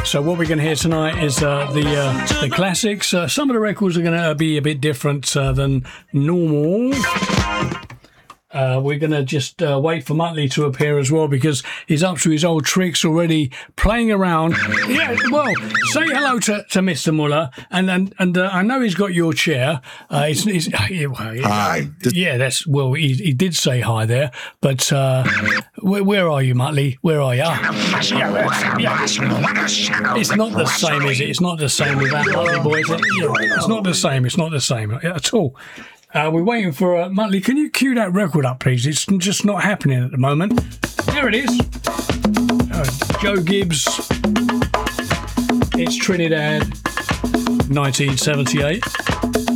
So what we're going to hear tonight is the classics. Some of the records are going to be a bit different than normal. We're going to just wait for Muttley to appear as well, because he's up to his old tricks already, playing around. Yeah, well, say hello to Mr. Muller, and I know he's got your chair. Hi. Yeah, he did say hi there, but where are you, Muttley? Where are you? It's not the same, is it? It's not the same with that, Muttley boy, is it? It's not the same. It's not the same at all. We're waiting for Muttley. Can you cue that record up, please? It's just not happening at the moment. There it is. Joe Gibbs. It's Trinidad, 1978.